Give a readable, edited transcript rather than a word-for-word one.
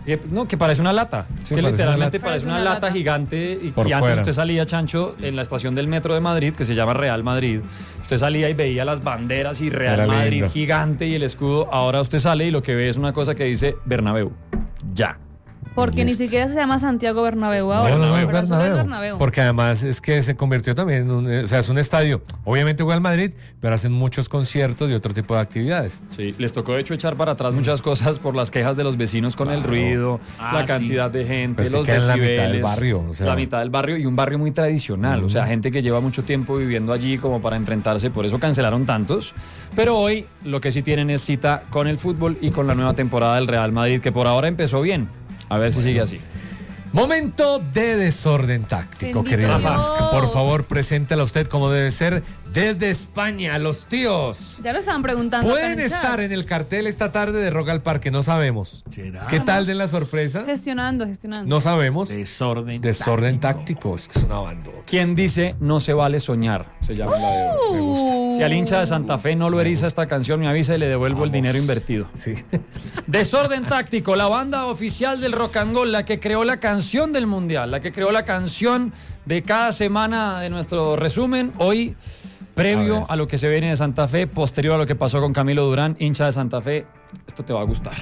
No, que parece una lata. Sí, que literalmente parece parece una lata gigante. Y Por antes fuera. usted salía, Chancho, en la estación del metro de Madrid, que se llama Real Madrid. Usted salía y veía las banderas y Real Era Madrid lindo. gigante y el escudo. Ahora usted sale y lo que ve es una cosa que dice Bernabéu. Ya. Porque ni Listo. siquiera se llama Santiago Bernabéu No, ahora. no, es Ahora solo es Bernabéu. Porque además es que se convirtió también en o sea, es un estadio. Obviamente juega el Madrid, pero hacen muchos conciertos y otro tipo de actividades. Sí, les tocó de hecho echar para atrás muchas cosas por las quejas de los vecinos con el ruido, la cantidad de gente, Pues que los queda en la mitad del decibeles, barrio, o sea. la mitad del barrio y un barrio muy tradicional, o sea, gente que lleva mucho tiempo viviendo allí como para enfrentarse, por eso cancelaron tantos, pero hoy lo que sí tienen es cita con el fútbol y con la nueva temporada del Real Madrid, que por ahora empezó bien, a ver si sigue así. Momento de desorden táctico, Bendito querido Dios. Vasca. Por favor, preséntela usted como debe ser desde España. Los tíos Ya lo estaban preguntando. pueden acá en el chat. estar en el cartel esta tarde de Rock al Parque, no sabemos. ¿Será? ¿Qué tal de la sorpresa? Gestionando. No sabemos. Desorden. Desorden táctico, es que es una bandota. ¿Quién dice no se vale soñar? Se llama la de hoy. Me gusta. Si al hincha de Santa Fe no lo eriza esta canción, me avisa y le devuelvo el dinero invertido. Sí. Desorden táctico, la banda oficial del rock and roll, la que creó la canción del mundial, la que creó la canción de cada semana de nuestro resumen, hoy previo a lo que se viene de Santa Fe, posterior a lo que pasó con Camilo Durán, hincha de Santa Fe, esto te va a gustar.